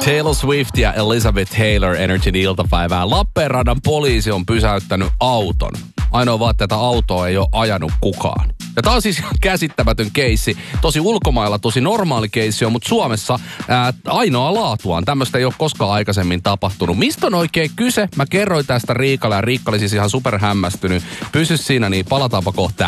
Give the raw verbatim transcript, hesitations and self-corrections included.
Taylor Swift ja Elizabeth Taylor Energyn iltapäivää. Lappeenrannan poliisi on pysäyttänyt auton. Ainoa vaan, että tätä autoa ei ole ajanut kukaan. Ja tää on siis käsittämätön keissi. Tosi ulkomailla tosi normaali keissi on, mutta Suomessa ää, ainoa laatuaan. Tämmöistä ei ole koskaan aikaisemmin tapahtunut. Mistä on oikein kyse? Mä kerroin tästä Riikalle ja Riikka oli siis ihan superhämmästynyt. Pysy siinä, niin palataanpa kohta.